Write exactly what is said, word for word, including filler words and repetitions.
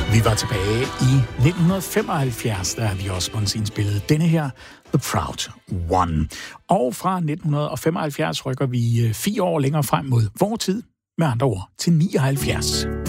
Vi var tilbage i nitten femoghalvfjerds, da vi også indspillede denne her, The Proud One. Og fra nitten femoghalvfjerds rykker vi fire år længere frem mod vor tid, med andre ord til nioghalvfjerds.